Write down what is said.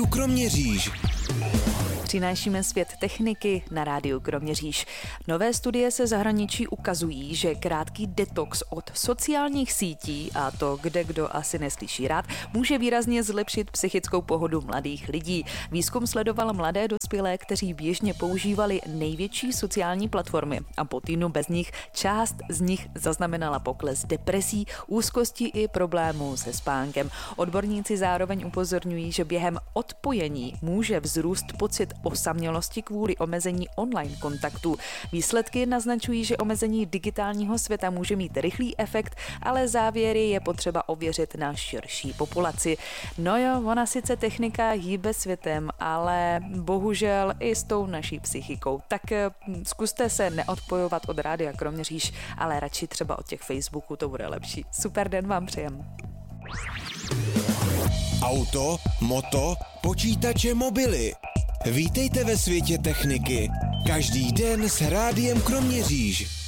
Kroměříž. Přinášíme svět techniky na rádiu Kroměříž. Nové studie se zahraničí ukazují, že krátký detox od sociálních sítí, a to kde kdo asi neslyší rád, může výrazně zlepšit psychickou pohodu mladých lidí. Výzkum sledoval mladé dospělé, kteří běžně používali největší sociální platformy a po týdnu bez nich část z nich zaznamenala pokles depresí, úzkosti i problémů se spánkem. Odborníci zároveň upozorňují, že během odpojení může vzrůst pocit osamělosti kvůli omezení online kontaktů. Výsledky naznačují, že omezení digitálního světa může mít rychlý efekt, ale závěry je potřeba ověřit na širší populaci. No jo, ona sice technika hýbe světem, ale bohužel i s tou naší psychikou. Tak zkuste se neodpojovat od rádia Kroměříž, ale radši třeba od těch Facebooků, to bude lepší. Super den vám přejem. Auto, moto, počítače, mobily. Vítejte ve světě techniky. Každý den s rádiem Kroměříž.